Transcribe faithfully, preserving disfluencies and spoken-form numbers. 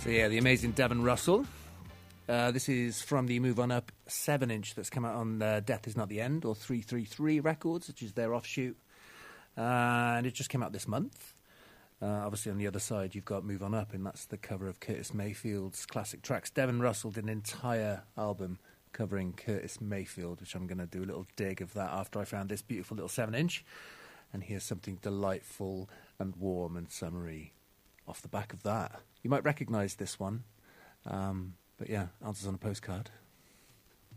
So yeah, the amazing Devon Russell. Uh, this is from the Move On Up seven inch that's come out on uh, Death Is Not the End, or three three three Records, which is their offshoot. Uh, and it just came out this month. Uh, obviously, on the other side, you've got Move On Up, and that's the cover of Curtis Mayfield's classic tracks. Devon Russell did an entire album covering Curtis Mayfield, which I'm going to do a little dig of that after I found this beautiful little seven inch. And here's something delightful and warm and summery off the back of that. You might recognise this one, um, but yeah, answers on a postcard.